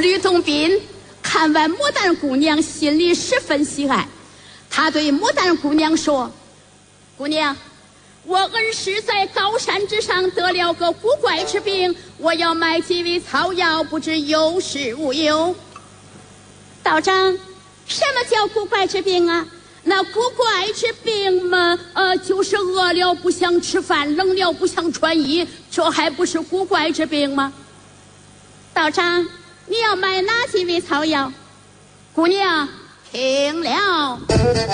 吕洞宾看完牡丹姑娘，心里十分喜爱。他对牡丹姑娘说：“姑娘，我恩师在高山之上得了个古怪之病，我要买几味草药，不知有事无忧。”道长，什么叫古怪之病啊？那古怪之病嘛，就是饿了不想吃饭，冷了不想穿衣，这还不是古怪之病吗？道长，你要买哪几味草药？姑娘听了。